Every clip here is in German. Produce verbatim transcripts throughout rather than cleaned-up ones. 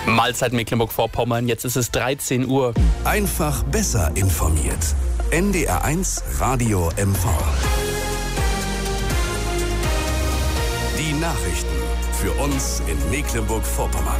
Mahlzeit Mecklenburg-Vorpommern, jetzt ist es dreizehn Uhr. Einfach besser informiert. N D R eins Radio M V. Die Nachrichten für uns in Mecklenburg-Vorpommern.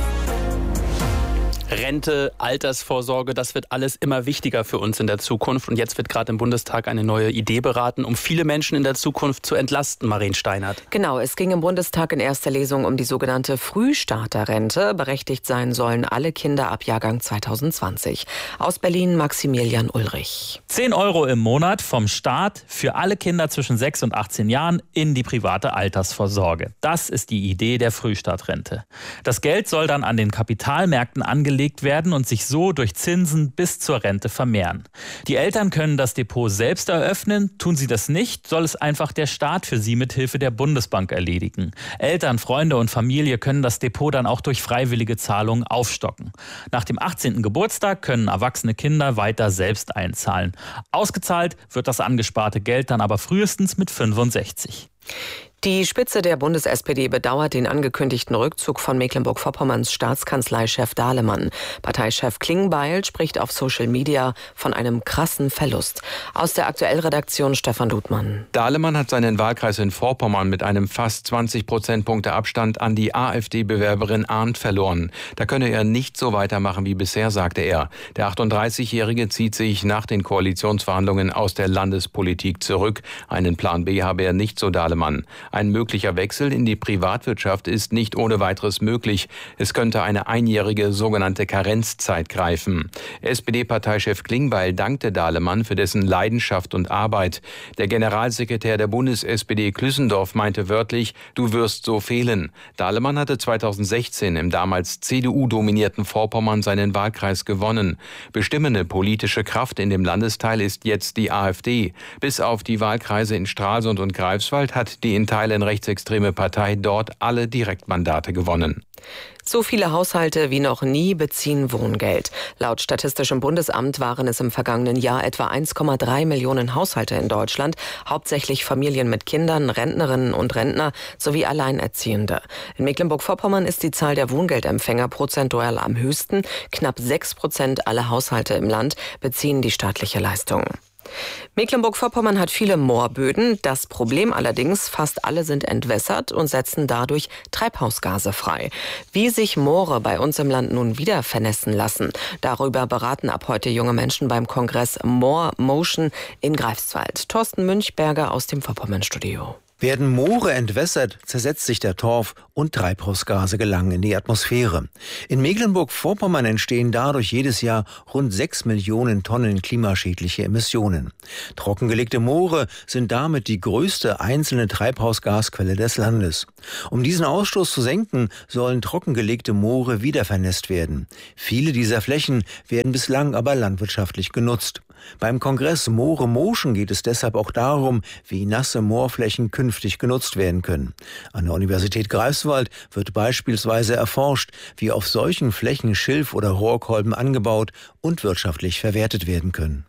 Rente, Altersvorsorge, das wird alles immer wichtiger für uns in der Zukunft. Und jetzt wird gerade im Bundestag eine neue Idee beraten, um viele Menschen in der Zukunft zu entlasten, Maren Steinert. Genau, es ging im Bundestag in erster Lesung um die sogenannte Frühstarterrente. Berechtigt sein sollen alle Kinder ab Jahrgang zwanzig zwanzig. Aus Berlin Maximilian Ulrich. zehn Euro im Monat vom Staat für alle Kinder zwischen sechs und achtzehn Jahren in die private Altersvorsorge. Das ist die Idee der Frühstartrente. Das Geld soll dann an den Kapitalmärkten angelegt werden und sich so durch Zinsen bis zur Rente vermehren. Die Eltern können das Depot selbst eröffnen. Tun sie das nicht, soll es einfach der Staat für sie mithilfe der Bundesbank erledigen. Eltern, Freunde und Familie können das Depot dann auch durch freiwillige Zahlungen aufstocken. Nach dem achtzehnten Geburtstag können erwachsene Kinder weiter selbst einzahlen. Ausgezahlt wird das angesparte Geld dann aber frühestens mit fünfundsechzig. Die Spitze der Bundes-S P D bedauert den angekündigten Rückzug von Mecklenburg-Vorpommerns Staatskanzleichef Dahlemann. Parteichef Klingbeil spricht auf Social Media von einem krassen Verlust. Aus der Aktuellredaktion Stefan Dudmann. Dahlemann hat seinen Wahlkreis in Vorpommern mit einem fast zwanzig Prozentpunkte Abstand an die AfD-Bewerberin Arndt verloren. Da könne er nicht so weitermachen wie bisher, sagte er. Der achtunddreißigjährige zieht sich nach den Koalitionsverhandlungen aus der Landespolitik zurück. Einen Plan B habe er nicht, so Dahlemann. Ein möglicher Wechsel in die Privatwirtschaft ist nicht ohne weiteres möglich. Es könnte eine einjährige sogenannte Karenzzeit greifen. S P D-Parteichef Klingbeil dankte Dahlemann für dessen Leidenschaft und Arbeit. Der Generalsekretär der Bundes-S P D Klüssendorf meinte wörtlich, du wirst so fehlen. Dahlemann hatte zweitausendsechzehn im damals C D U-dominierten Vorpommern seinen Wahlkreis gewonnen. Bestimmende politische Kraft in dem Landesteil ist jetzt die AfD. Bis auf die Wahlkreise in Stralsund und Greifswald hat die in Teilen rechtsextreme Partei dort alle Direktmandate gewonnen. So viele Haushalte wie noch nie beziehen Wohngeld. Laut Statistischem Bundesamt waren es im vergangenen Jahr etwa eins Komma drei Millionen Haushalte in Deutschland, hauptsächlich Familien mit Kindern, Rentnerinnen und Rentner sowie Alleinerziehende. In Mecklenburg-Vorpommern ist die Zahl der Wohngeldempfänger prozentual am höchsten. Knapp sechs Prozent aller Haushalte im Land beziehen die staatliche Leistung. Mecklenburg-Vorpommern hat viele Moorböden. Das Problem allerdings, fast alle sind entwässert und setzen dadurch Treibhausgase frei. Wie sich Moore bei uns im Land nun wieder vernässen lassen, darüber beraten ab heute junge Menschen beim Kongress Moor Motion in Greifswald. Thorsten Münchberger aus dem Vorpommern-Studio. Werden Moore entwässert, zersetzt sich der Torf und Treibhausgase gelangen in die Atmosphäre. In Mecklenburg-Vorpommern entstehen dadurch jedes Jahr rund sechs Millionen Tonnen klimaschädliche Emissionen. Trockengelegte Moore sind damit die größte einzelne Treibhausgasquelle des Landes. Um diesen Ausstoß zu senken, sollen trockengelegte Moore wieder vernässt werden. Viele dieser Flächen werden bislang aber landwirtschaftlich genutzt. Beim Kongress Moore Motion geht es deshalb auch darum, wie nasse Moorflächen künftig genutzt werden können. An der Universität Greifswald wird beispielsweise erforscht, wie auf solchen Flächen Schilf- oder Rohrkolben angebaut und wirtschaftlich verwertet werden können.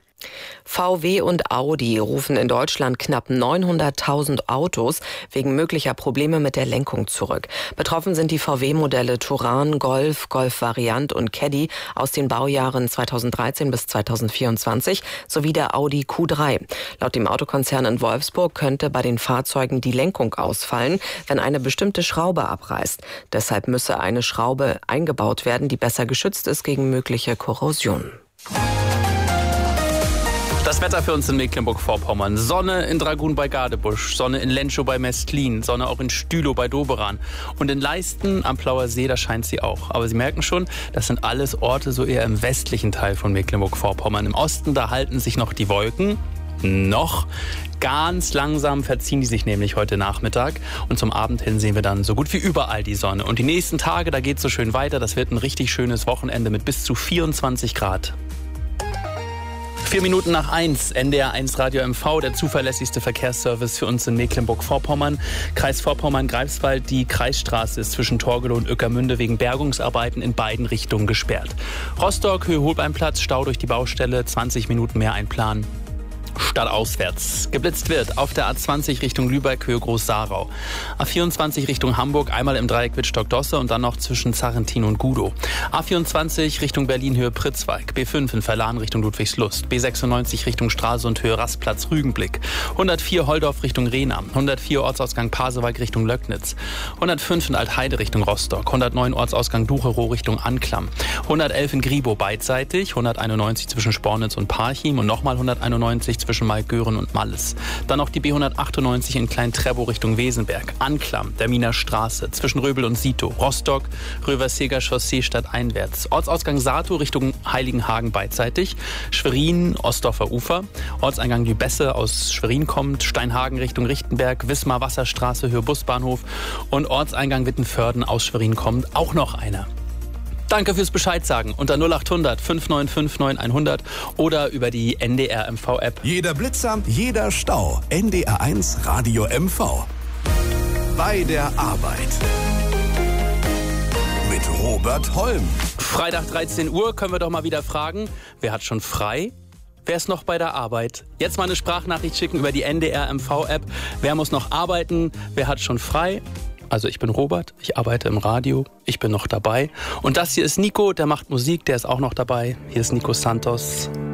V W und Audi rufen in Deutschland knapp neunhunderttausend Autos wegen möglicher Probleme mit der Lenkung zurück. Betroffen sind die V W-Modelle Touran, Golf, Golf Variant und Caddy aus den Baujahren zweitausenddreizehn bis zweitausendvierundzwanzig sowie der Audi Q drei. Laut dem Autokonzern in Wolfsburg könnte bei den Fahrzeugen die Lenkung ausfallen, wenn eine bestimmte Schraube abreißt. Deshalb müsse eine Schraube eingebaut werden, die besser geschützt ist gegen mögliche Korrosion. Das Wetter für uns in Mecklenburg-Vorpommern. Sonne in Dragun bei Gadebusch, Sonne in Lenschow bei Mestlin, Sonne auch in Stülow bei Doberan. Und in Leisten am Plauer See, da scheint sie auch. Aber Sie merken schon, das sind alles Orte so eher im westlichen Teil von Mecklenburg-Vorpommern. Im Osten, da halten sich noch die Wolken. Noch. Ganz langsam verziehen die sich nämlich heute Nachmittag. Und zum Abend hin sehen wir dann so gut wie überall die Sonne. Und die nächsten Tage, da geht es so schön weiter. Das wird ein richtig schönes Wochenende mit bis zu vierundzwanzig Grad. Vier Minuten nach eins, N D R eins Radio M V, der zuverlässigste Verkehrsservice für uns in Mecklenburg-Vorpommern. Kreis Vorpommern-Greifswald, die Kreisstraße ist zwischen Torgelow und Ueckermünde wegen Bergungsarbeiten in beiden Richtungen gesperrt. Rostock, Höhe Holbeinplatz, Stau durch die Baustelle, zwanzig Minuten mehr einplanen. Stadtauswärts. Geblitzt wird auf der A zwanzig Richtung Lübeck, Höhe Groß-Sarau. A vierundzwanzig Richtung Hamburg, einmal im Dreieck Wittstock-Dosse und dann noch zwischen Zarrentin und Gudow. A vierundzwanzig Richtung Berlin, Höhe Pritzwalk. B fünf in Verlan Richtung Ludwigslust. B sechsundneunzig Richtung Stralsund, Höhe Rastplatz Rügenblick. hundertvier Holdorf Richtung Rehna. hundertvier Ortsausgang Pasewalk Richtung Löcknitz. hundertfünf in Altheide Richtung Rostock. hundertneun Ortsausgang Ducherow Richtung Anklam. hundertelf in Gribow beidseitig. hunderteinundneunzig zwischen Spornitz und Parchim und nochmal hunderteinundneunzig zwischen Maigören und Malles. Dann noch die B hundertachtundneunzig in Klein-Trebow Richtung Wesenberg. Anklam, der Miner Straße, zwischen Röbel und Sito. Rostock, Röverseger Chaussee stadteinwärts. Ortsausgang Sato Richtung Heiligenhagen beidseitig. Schwerin, Ostdorfer Ufer. Ortseingang Lübesse aus Schwerin kommt. Steinhagen Richtung Richtenberg. Wismar Wasserstraße, Höhe Busbahnhof. Und Ortseingang Wittenförden aus Schwerin kommt auch noch einer. Danke fürs Bescheid sagen unter null acht hundert fünf neun fünf neun hundert oder über die N D R M V-App. Jeder Blitzer, jeder Stau. N D R eins Radio M V. Bei der Arbeit. Mit Robert Holm. Freitag dreizehn Uhr können wir doch mal wieder fragen, wer hat schon frei? Wer ist noch bei der Arbeit? Jetzt mal eine Sprachnachricht schicken über die N D R M V-App. Wer muss noch arbeiten? Wer hat schon frei? Also ich bin Robert, ich arbeite im Radio, ich bin noch dabei. Und das hier ist Nico, der macht Musik, der ist auch noch dabei. Hier ist Nico Santos.